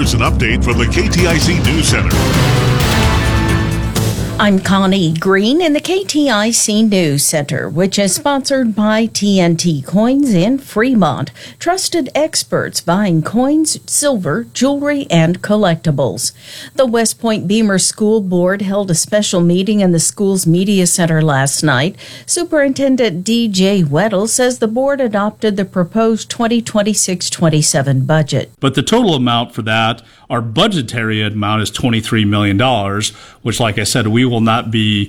here's an update from the KTIC News Center. I'm Connie Green in the KTIC News Center, which is sponsored by TNT Coins in Fremont. Trusted experts buying coins, silver, jewelry, and collectibles. The West Point Beamer School Board held a special meeting in the school's media center last night. Superintendent D.J. Weddle says the board adopted the proposed 2026-27 budget. But the total amount for that, our budgetary amount, is $23 million, which, like I said, we will not be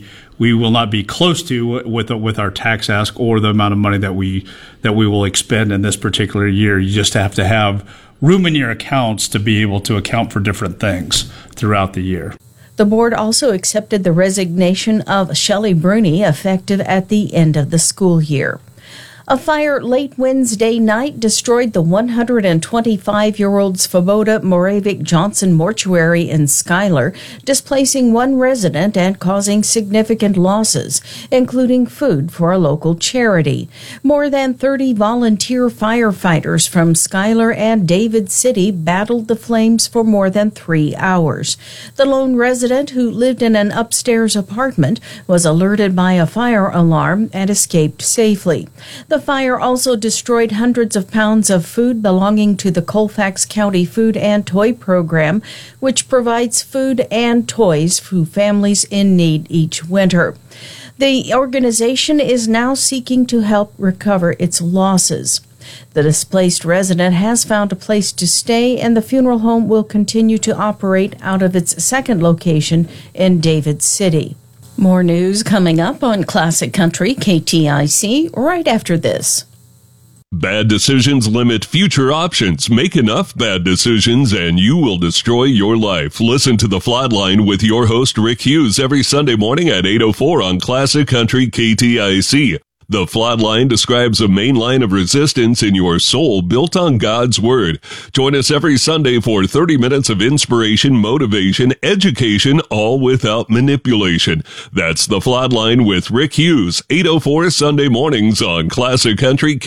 close to with our tax ask or the amount of money that we will expend in this particular year. You just have to have room in your accounts to be able to account for different things throughout the year. The board also accepted the resignation of Shelley Bruni, effective at the end of the school year. A fire late Wednesday night destroyed the 125-year-old Svoboda Moravec Johnson mortuary in Schuyler, displacing one resident and causing significant losses, including food for a local charity. More than 30 volunteer firefighters from Schuyler and David City battled the flames for more than 3 hours. The lone resident, who lived in an upstairs apartment, was alerted by a fire alarm and escaped safely. The fire also destroyed hundreds of pounds of food belonging to the Colfax County Food and Toy Program, which provides food and toys for families in need each winter. The organization is now seeking to help recover its losses. The displaced resident has found a place to stay, and the funeral home will continue to operate out of its second location in David City. More news coming up on Classic Country KTIC right after this. Bad decisions limit future options. Make enough bad decisions and you will destroy your life. Listen to The Flatline with your host Rick Hughes every Sunday morning at 8:04 on Classic Country KTIC. The Flatline describes a main line of resistance in your soul built on God's Word. Join us every Sunday for 30 minutes of inspiration, motivation, education, all without manipulation. That's The Flatline with Rick Hughes, 8:04 Sunday mornings on Classic Country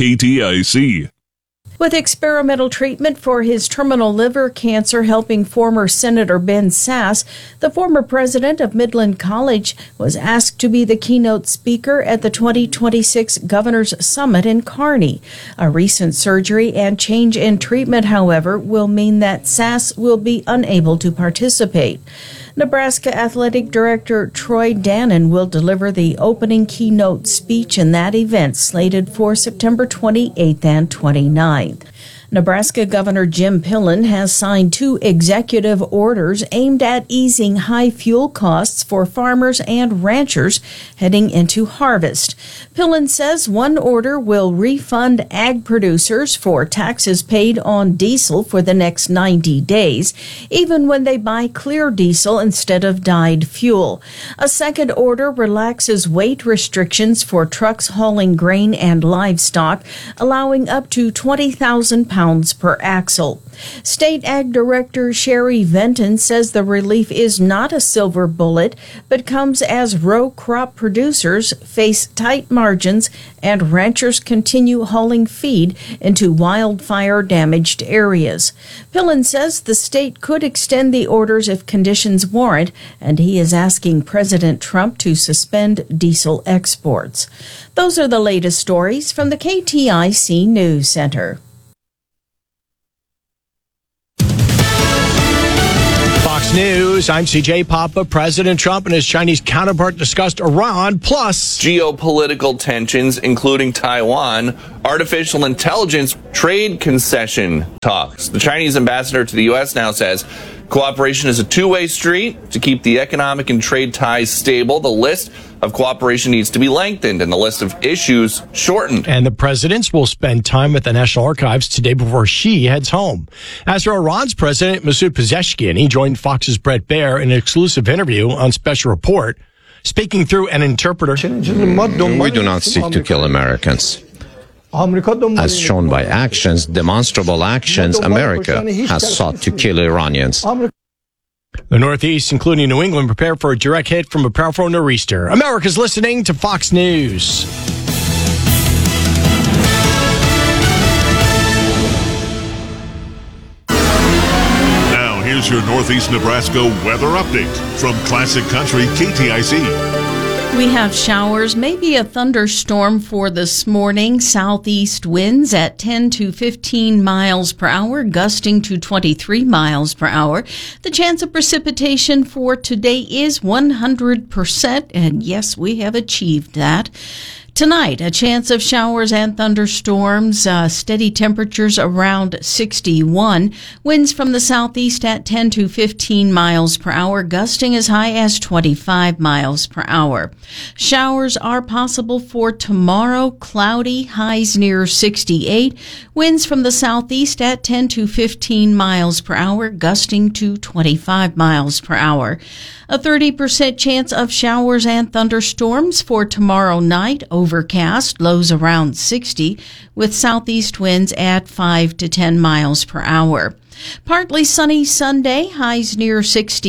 KTIC. With experimental treatment for his terminal liver cancer helping former Senator Ben Sasse, the former president of Midland College was asked to be the keynote speaker at the 2026 Governor's Summit in Kearney. A recent surgery and change in treatment, however, will mean that Sasse will be unable to participate. Nebraska Athletic Director Troy Dannon will deliver the opening keynote speech in that event, slated for September 28th and 29th. Nebraska Governor Jim Pillen has signed 2 executive orders aimed at easing high fuel costs for farmers and ranchers heading into harvest. Pillen says one order will refund ag producers for taxes paid on diesel for the next 90 days, even when they buy clear diesel instead of dyed fuel. A second order relaxes weight restrictions for trucks hauling grain and livestock, allowing up to 20,000 pounds per axle. State Ag Director Sherry Venton says the relief is not a silver bullet, but comes as row crop producers face tight margins and ranchers continue hauling feed into wildfire-damaged areas. Pillen says the state could extend the orders if conditions warrant, and he is asking President Trump to suspend diesel exports. Those are the latest stories from the KTIC News Center. Fox News, I'm CJ Papa. President Trump and his Chinese counterpart discussed Iran plus geopolitical tensions, including Taiwan, artificial intelligence, trade concession talks. The Chinese ambassador to the U.S. now says cooperation is a two-way street to keep the economic and trade ties stable. The list of cooperation needs to be lengthened and the list of issues shortened. And the presidents will spend time at the National Archives today before she heads home. As for Iran's president, Masoud Pezeshkian, he joined Fox's Bret Baier in an exclusive interview on Special Report, speaking through an interpreter. We do not seek to kill Americans. As shown by actions, demonstrable actions, America has sought to kill Iranians. The Northeast, including New England, prepare for a direct hit from a powerful nor'easter. America's listening to Fox News. Now, Here's your Northeast Nebraska weather update from Classic Country KTIC. We have showers, maybe a thunderstorm for this morning. Southeast winds at 10 to 15 miles per hour, gusting to 23 miles per hour. The chance of precipitation for today is 100%, and yes, we have achieved that. Tonight, a chance of showers and thunderstorms, steady temperatures around 61. Winds from the southeast at 10 to 15 miles per hour, gusting as high as 25 miles per hour. Showers are possible for tomorrow, cloudy, highs near 68. Winds from the southeast at 10 to 15 miles per hour, gusting to 25 miles per hour. A 30% chance of showers and thunderstorms for tomorrow night. Overcast, lows around 60, with southeast winds at 5 to 10 miles per hour. Partly sunny Sunday, highs near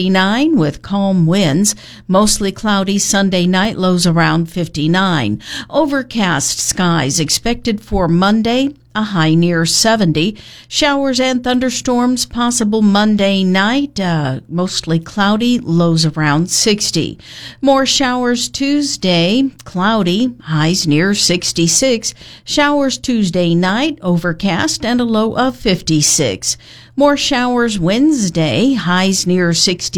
69 with calm winds. Mostly cloudy Sunday night, lows around 59. Overcast skies expected for Monday, a high near 70. Showers and thunderstorms possible Monday night, mostly cloudy, lows around 60. More showers Tuesday, cloudy, highs near 66. Showers Tuesday night, overcast, and a low of 56. More showers Wednesday, highs near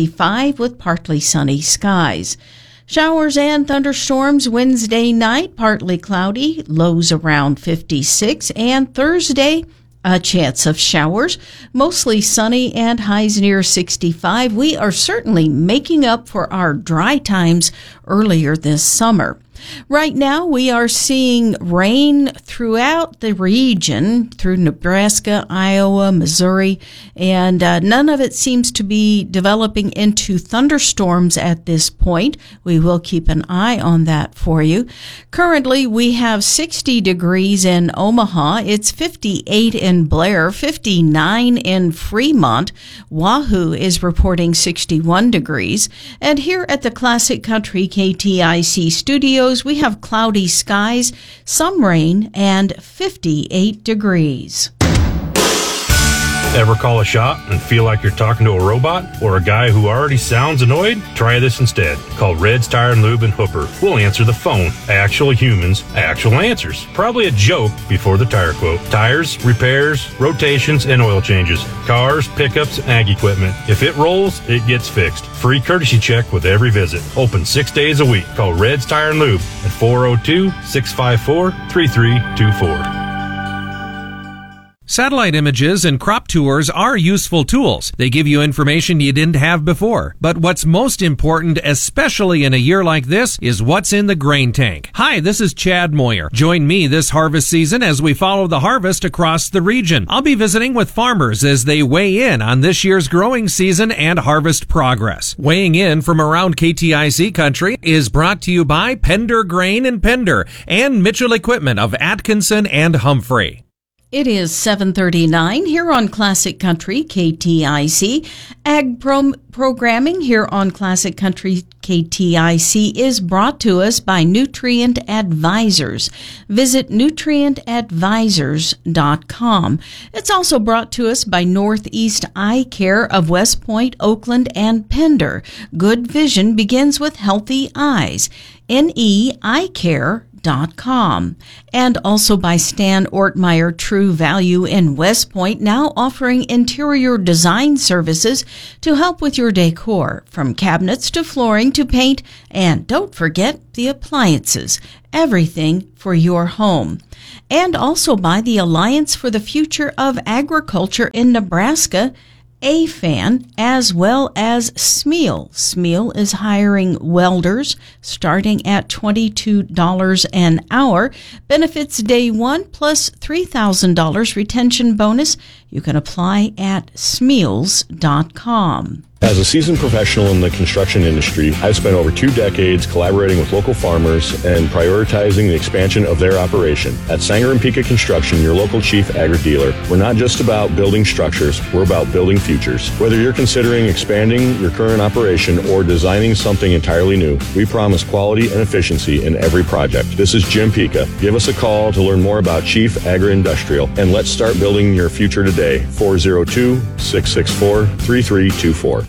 65 with partly sunny skies. Showers and thunderstorms Wednesday night, partly cloudy, lows around 56, and Thursday, a chance of showers, mostly sunny and highs near 65. We are certainly making up for our dry times earlier this summer. Right now, we are seeing rain throughout the region, through Nebraska, Iowa, Missouri, and none of it seems to be developing into thunderstorms at this point. We will keep an eye on that for you. Currently, we have 60 degrees in Omaha. It's 58 in Blair, 59 in Fremont. Wahoo is reporting 61 degrees. And here at the Classic Country KTIC studios, we have cloudy skies, some rain, and 58 degrees. Ever call a shop and feel like you're talking to a robot or a guy who already sounds annoyed? Try this instead. Call Red's Tire and Lube in Hooper. We'll answer the phone. Actual humans, actual answers. Probably a joke before the tire quote. Tires, repairs, rotations, and oil changes. Cars, pickups, ag equipment. If it rolls, it gets fixed. Free courtesy check with every visit. Open 6 days a week. Call Red's Tire and Lube at 402-654-3324. Satellite images and crop tours are useful tools. They give you information you didn't have before. But what's most important, especially in a year like this, is what's in the grain tank. Hi, this is Chad Moyer. Join me this harvest season as we follow the harvest across the region. I'll be visiting with farmers as they weigh in on this year's growing season and harvest progress. Weighing in from around KTIC country is brought to you by Pender Grain and Pender and Mitchell Equipment of Atkinson and Humphrey. It is 7:39 here on Classic Country KTIC. Ag programming here on Classic Country KTIC is brought to us by Nutrient Advisors. Visit nutrientadvisors.com. It's also brought to us by Northeast Eye Care of West Point, Oakland, and Pender. Good vision begins with healthy eyes. NEICare.com. And also by Stan Ortmeyer True Value in West Point, now offering interior design services to help with your decor, from cabinets to flooring to paint, and don't forget the appliances, everything for your home. And also by the Alliance for the Future of Agriculture in Nebraska, AFAN, as well as SMEAL. SMEAL is hiring welders starting at $22 an hour. Benefits day one plus $3,000 retention bonus. You can apply at smeals.com. As a seasoned professional in the construction industry, I've spent over 2 decades collaborating with local farmers and prioritizing the expansion of their operation. At Sanger and Pika Construction, your local chief agri-dealer, we're not just about building structures, we're about building futures. Whether you're considering expanding your current operation or designing something entirely new, we promise quality and efficiency in every project. This is Jim Pika. Give us a call to learn more about Chief Agri-Industrial, and let's start building your future today. 402-6 664-3324.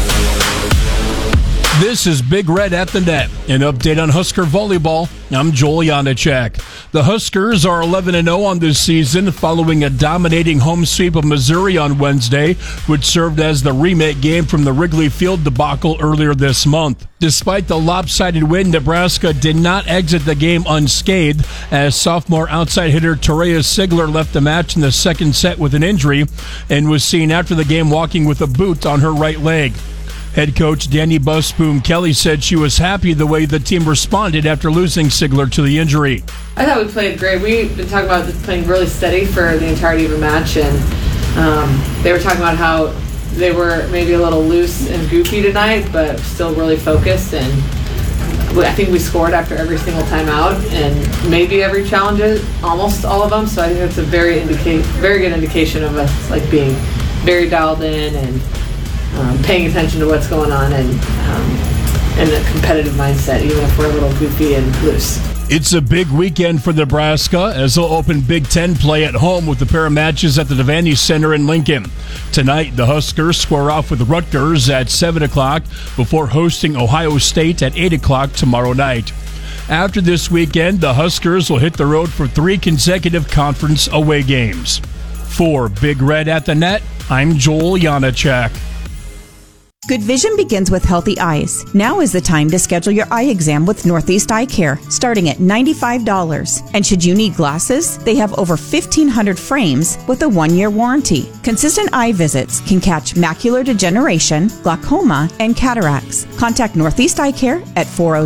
This is Big Red at the Net, an update on Husker volleyball. I'm Joel Janacek. The Huskers are 11-0 on this season following a dominating home sweep of Missouri on Wednesday, which served as the remake game from the Wrigley Field debacle earlier this month. Despite the lopsided win, Nebraska did not exit the game unscathed as sophomore outside hitter Torea Sigler left the match in the second set with an injury and was seen after the game walking with a boot on her right leg. Head coach Danny Busboom Kelly said she was happy the way the team responded after losing Sigler to the injury. I thought we played great. We've been talking about playing really steady for the entirety of the match, and they were talking about how they were maybe a little loose and goofy tonight, but still really focused. And I think we scored after every single timeout, and maybe every challenge, almost all of them. So I think that's a very good indication of us being very dialed in and paying attention to what's going on and a competitive mindset, even if we're a little goofy and loose. It's a big weekend for Nebraska as they'll open Big Ten play at home with a pair of matches at the Devaney Center in Lincoln. Tonight, the Huskers square off with Rutgers at 7 o'clock before hosting Ohio State at 8 o'clock tomorrow night. After this weekend, the Huskers will hit the road for 3 consecutive conference away games. For Big Red at the Net, I'm Joel Janacek. Good vision begins with healthy eyes. Now is the time to schedule your eye exam with Northeast Eye Care, starting at $95. And should you need glasses, they have over 1,500 frames with a 1-year warranty. Consistent eye visits can catch macular degeneration, glaucoma, and cataracts. Contact Northeast Eye Care at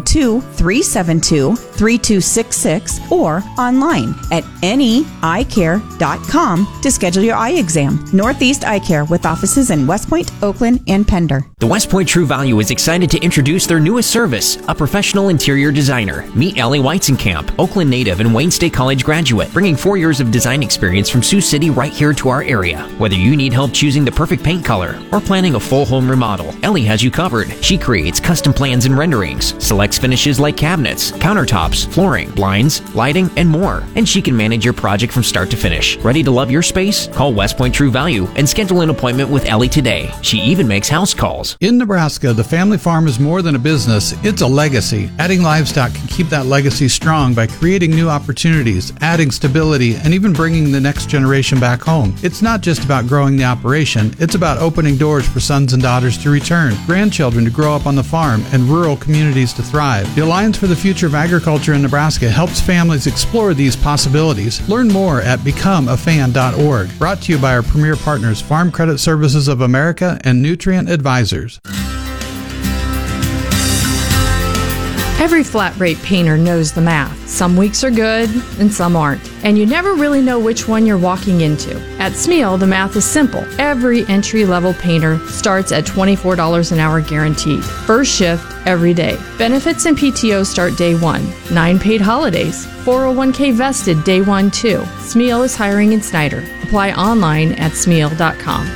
402-372-3266 or online at neeyecare.com to schedule your eye exam. Northeast Eye Care with offices in West Point, Oakland, and Pender. The West Point True Value is excited to introduce their newest service, a professional interior designer. Meet Ellie Weizenkamp, Oakland native and Wayne State College graduate, bringing 4 years of design experience from Sioux City right here to our area. Whether you need help choosing the perfect paint color or planning a full home remodel, Ellie has you covered. She creates custom plans and renderings, selects finishes like cabinets, countertops, flooring, blinds, lighting, and more. And she can manage your project from start to finish. Ready to love your space? Call West Point True Value and schedule an appointment with Ellie today. She even makes house calls. In Nebraska, the family farm is more than a business, it's a legacy. Adding livestock can keep that legacy strong by creating new opportunities, adding stability, and even bringing the next generation back home. It's not just about growing the operation, it's about opening doors for sons and daughters to return, grandchildren to grow up on the farm, and rural communities to thrive. The Alliance for the Future of Agriculture in Nebraska helps families explore these possibilities. Learn more at becomeafan.org. Brought to you by our premier partners, Farm Credit Services of America and Nutrient Advisors. Every flat rate painter knows the math. Some weeks are good and some aren't. And you never really know which one you're walking into. At Smeal, the math is simple. Every entry-level painter starts at $24 an hour guaranteed. First shift every day. Benefits and PTO start day 1. 9 paid holidays. 401k vested day 1 too. Smeal is hiring in Snyder. Apply online at smeal.com.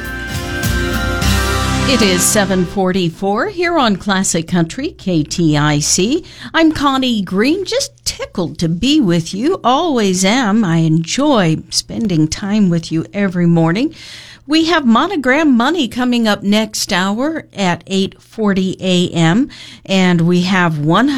It is 7:44 here on Classic Country, KTIC. I'm Connie Green, just tickled to be with you. Always am. I enjoy spending time with you every morning. We have Monogram Money coming up next hour at 8:40 a.m. and we have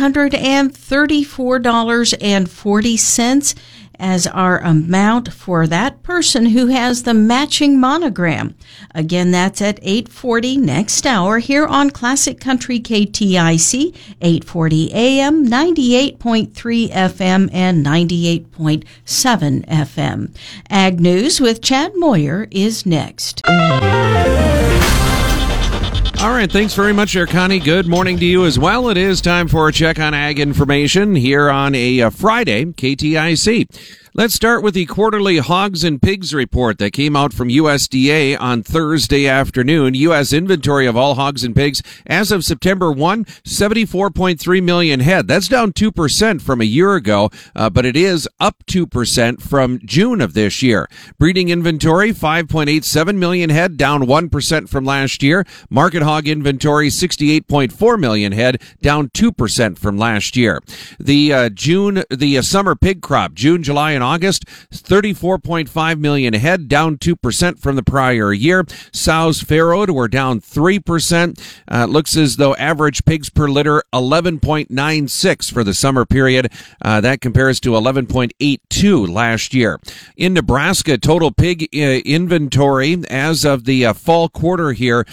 $134.40 as our amount for that person who has the matching monogram. Again, that's at 8:40 next hour here on Classic Country KTIC, 8:40 a.m., 98.3 FM and 98.7 FM. Ag News with Chad Moyer is next. All right, thanks very much there, Connie. Good morning to you as well. It is time for a check on ag information here on a Friday, KTIC. Let's start with the quarterly hogs and pigs report that came out from USDA on Thursday afternoon. U.S. inventory of all hogs and pigs as of September 1, 74.3 million head. That's down 2% from a year ago, but it is up 2% from June of this year. Breeding inventory, 5.87 million head, down 1% from last year. Market hog inventory, 68.4 million head, down 2% from last year. The summer pig crop, June, July, and in August, 34.5 million head, down 2% from the prior year. Sows farrowed were down 3%. Looks as though average pigs per litter 11.96 for the summer period. That compares to 11.82 last year. In Nebraska, total pig inventory as of the fall quarter here,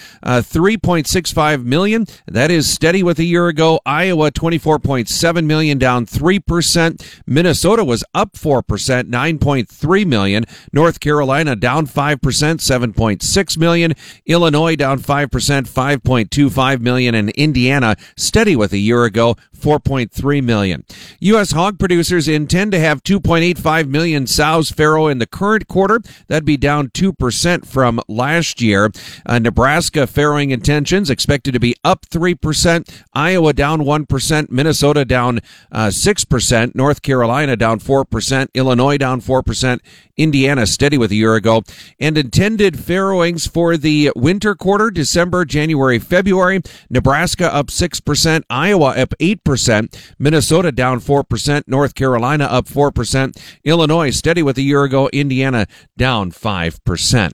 3.65 million. That is steady with a year ago. Iowa, 24.7 million, down 3%. Minnesota was up 4%, 9.3 million. North Carolina down 5%, 7.6 million. Illinois down 5%, 5.25 million. And Indiana steady with a year ago, 4.3 million. U.S. hog producers intend to have 2.85 million sows farrow in the current quarter. That'd be down 2% from last year. Nebraska farrowing intentions expected to be up 3%. Iowa down 1%. Minnesota down 6%. North Carolina down 4%. Illinois down 4%. Indiana steady with a year ago. And intended farrowings for the winter quarter, December, January, February. Nebraska up 6%. Iowa up 8%. Minnesota down 4%. North Carolina up 4%. Illinois steady with a year ago. Indiana down 5%.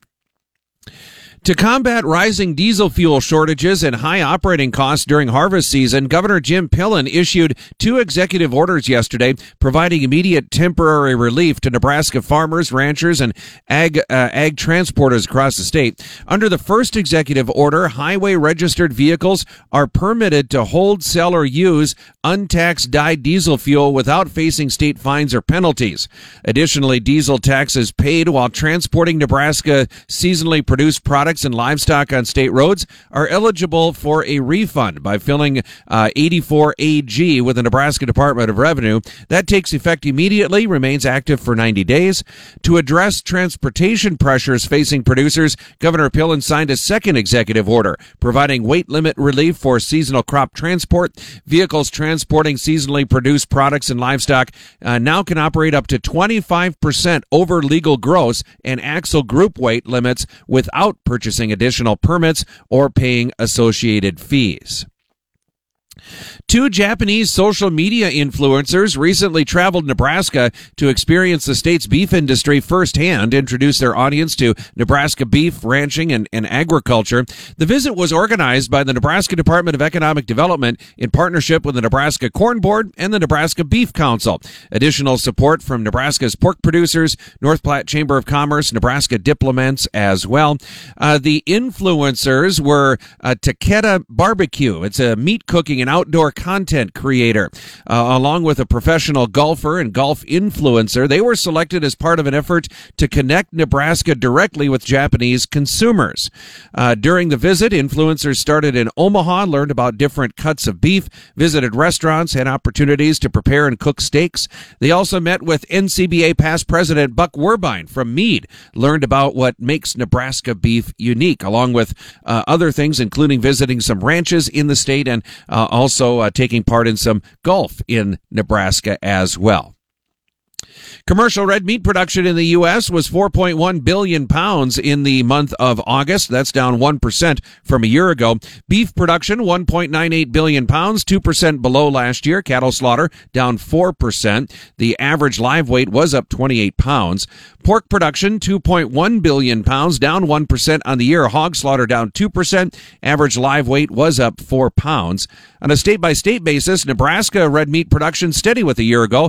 To combat rising diesel fuel shortages and high operating costs during harvest season, Governor Jim Pillen issued 2 executive orders yesterday providing immediate temporary relief to Nebraska farmers, ranchers, and ag transporters across the state. Under the first executive order, highway registered vehicles are permitted to hold, sell, or use untaxed dyed diesel fuel without facing state fines or penalties. Additionally, diesel taxes paid while transporting Nebraska seasonally produced products and livestock on state roads are eligible for a refund by filling 84 AG with the Nebraska Department of Revenue. That takes effect immediately, remains active for 90 days. To address transportation pressures facing producers, Governor Pillen signed a second executive order providing weight limit relief for seasonal crop transport. Vehicles transporting seasonally produced products and livestock now can operate up to 25% over legal gross and axle group weight limits without purchasing additional permits or paying associated fees. 2 Japanese social media influencers recently traveled Nebraska to experience the state's beef industry firsthand, introduce their audience to Nebraska beef, ranching, and agriculture. The visit was organized by the Nebraska Department of Economic Development in partnership with the Nebraska Corn Board and the Nebraska Beef Council. Additional support from Nebraska's pork producers, North Platte Chamber of Commerce, Nebraska Diplomats as well. The influencers were Takeda Barbecue. It's a meat cooking and outdoor content creator, along with a professional golfer and golf influencer. They were selected as part of an effort to connect Nebraska directly with Japanese consumers. During the visit, influencers started in Omaha, learned about different cuts of beef, visited restaurants, had opportunities to prepare and cook steaks. They also met with NCBA past president Buck Werbine from Meade, learned about what makes Nebraska beef unique, along with other things, including visiting some ranches in the state and also taking part in some golf in Nebraska as well. Commercial red meat production in the U.S. was 4.1 billion pounds in the month of August. That's down 1% from a year ago. Beef production, 1.98 billion pounds, 2% below last year. Cattle slaughter down 4%. The average live weight was up 28 pounds. Pork production, 2.1 billion pounds, down 1% on the year. Hog slaughter down 2%. Average live weight was up 4 pounds. On a state-by-state basis, Nebraska red meat production steady with a year ago,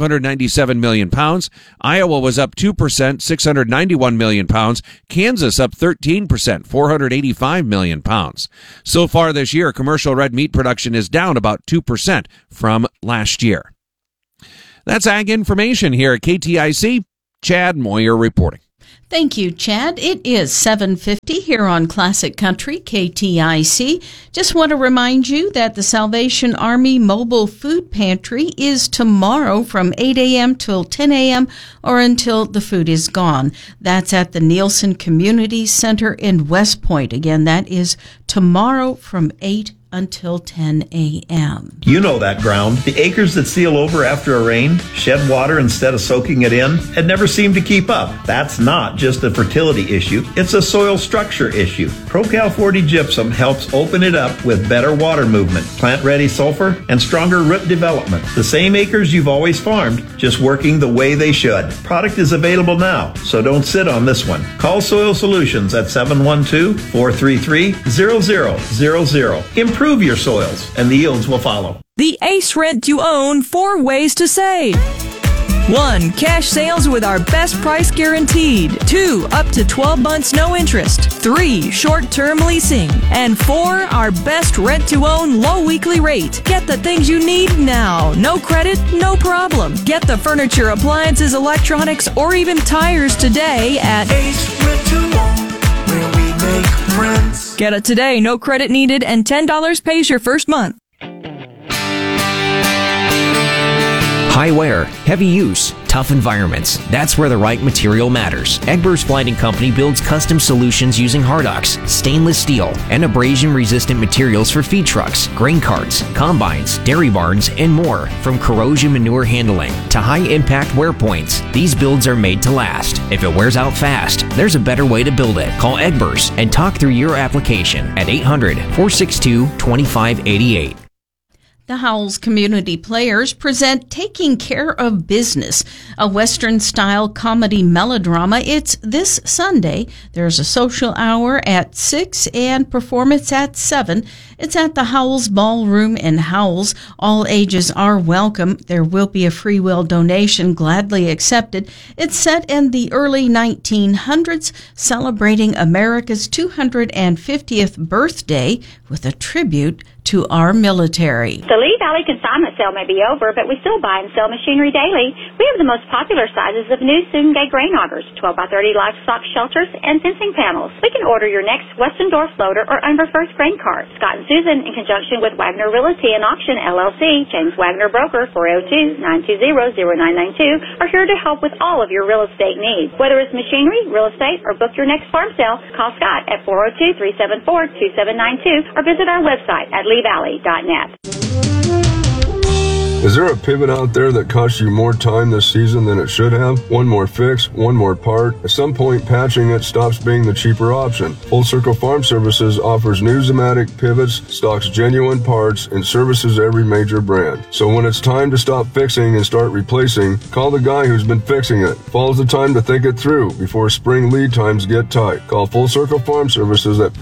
597 million pounds. Iowa was up 2%, 691 million pounds. Kansas up 13%, 485 million pounds. So far this year, commercial red meat production is down about 2% from last year. That's Ag Information here at KTIC. Chad Moyer reporting. Thank you, Chad. It is 7:50 here on Classic Country, KTIC. Just want to remind you that the Salvation Army Mobile Food Pantry is tomorrow from 8 a.m. till 10 a.m. or until the food is gone. That's at the Nielsen Community Center in West Point. Again, that is tomorrow from 8 until 10 a.m. You know that ground. The acres that seal over after a rain, shed water instead of soaking it in, and never seem to keep up. That's not just a fertility issue, it's a soil structure issue. ProCal 40 gypsum helps open it up with better water movement, plant-ready sulfur, and stronger root development. The same acres you've always farmed, just working the way they should. Product is available now, so don't sit on this one. Call Soil Solutions at 712-433-0000. Improve your soils, and the yields will follow. The Ace Rent-to-Own 4 ways to save. 1. Cash sales with our best price guaranteed. 2. Up to 12 months no interest. 3. Short-term leasing. And 4. Our best rent-to-own low weekly rate. Get the things you need now. No credit, no problem. Get the furniture, appliances, electronics, or even tires today at Ace Rent-to-Own, where we make friends. Get it today, no credit needed, and $10 pays your first month. High wear, heavy use, tough environments. That's where the right material matters. Egbers Flighting Company builds custom solutions using Hardox, stainless steel, and abrasion-resistant materials for feed trucks, grain carts, combines, dairy barns, and more. From corrosion manure handling to high-impact wear points, these builds are made to last. If it wears out fast, there's a better way to build it. Call Egbers and talk through your application at 800-462-2588. The Howells Community Players present Taking Care of Business, a Western-style comedy melodrama. It's this Sunday. There's a social hour at 6 and performance at 7. It's at the Howells Ballroom in Howells. All ages are welcome. There will be a free will donation gladly accepted. It's set in the early 1900s, celebrating America's 250th birthday with a tribute to our military. The Lee Valley consignment sale may be over, but we still buy and sell machinery daily. We have the most popular sizes of new Sungay grain augers, 12x30 livestock shelters, and fencing panels. We can order your next Westendorf loader or Unreversed grain cart. Scott and Susan, in conjunction with Wagner Realty and Auction LLC, James Wagner Broker, 402-920-0992, are here to help with all of your real estate needs. Whether it's machinery, real estate, or book your next farm sale, call Scott at 402-374-2792 or visit our website at leevalley.net. Is there a pivot out there that costs you more time this season than it should have? One more fix, one more part. At some point, patching it stops being the cheaper option. Full Circle Farm Services offers new Zematic pivots, stocks genuine parts, and services every major brand. So when it's time to stop fixing and start replacing, call the guy who's been fixing it. Fall's the time to think it through before spring lead times get tight. Call Full Circle Farm Services at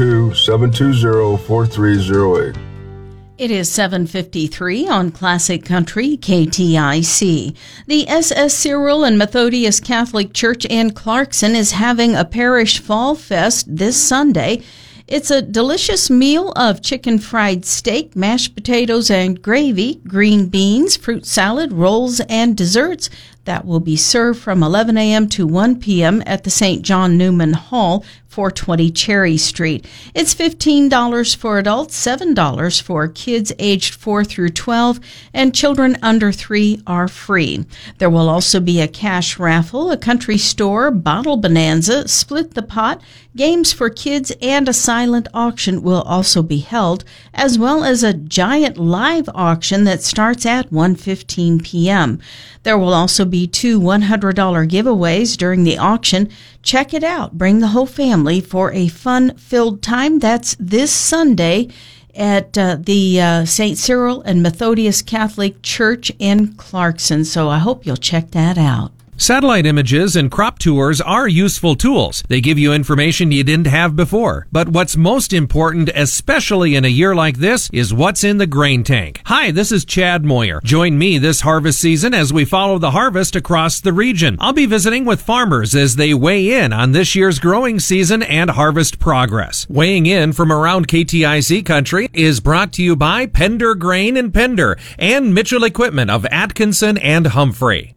402-720-4308. It is 7:53 on Classic Country KTIC. The SS Cyril and Methodius Catholic Church in Clarkson is having a parish fall fest this Sunday. It's a delicious meal of chicken fried steak, mashed potatoes and gravy, green beans, fruit salad, rolls, and desserts that will be served from 11 a.m. to 1 p.m. at the St. John Newman Hall, 420 Cherry Street. It's $15 for adults, $7 for kids aged 4 through 12, and children under 3 are free. There will also be a cash raffle, a country store, bottle bonanza, split the pot, games for kids, and a silent auction will also be held, as well as a giant live auction that starts at 1:15 p.m. There will also be 2 $100 giveaways during the auction. Check it out. Bring the whole family for a fun-filled time. That's this Sunday at the St. Cyril and Methodius Catholic Church in Clarkson. So I hope you'll check that out. Satellite images and crop tours are useful tools. They give you information you didn't have before. But what's most important, especially in a year like this, is what's in the grain tank. Hi, this is Chad Moyer. Join me this harvest season as we follow the harvest across the region. I'll be visiting with farmers as they weigh in on this year's growing season and harvest progress. Weighing in from around KTIC country is brought to you by Pender Grain and Pender and Mitchell Equipment of Atkinson and Humphrey.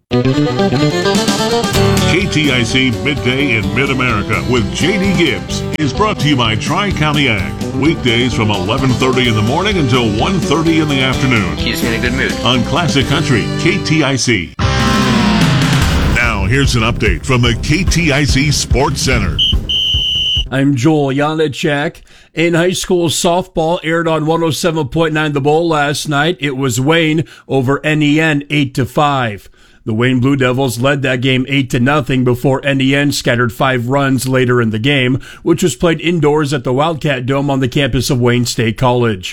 KTIC Midday in Mid-America with J.D. Gibbs is brought to you by Tri-County Ag. Weekdays from 11:30 in the morning until 1:30 in the afternoon. Keeps me in a good mood. On Classic Country, KTIC. Now, here's an update from the KTIC Sports Center. I'm Joel Yanacek. In high school softball, aired on 107.9 The Bowl last night. It was Wayne over NEN 8-5. The Wayne Blue Devils led that game 8-0 before NEN scattered 5 runs later in the game, which was played indoors at the Wildcat Dome on the campus of Wayne State College.